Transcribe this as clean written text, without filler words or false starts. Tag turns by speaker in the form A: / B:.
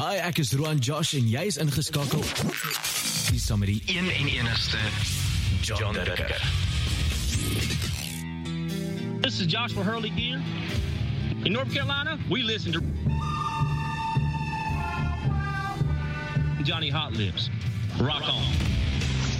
A: Hi, ek is Roan Josh en jy is ingeskakel. Die saam met die een en enigste John Dekker.
B: This is Joshua Hurley here. In North Carolina, we listen to Johnny Hot Lips. Rock on.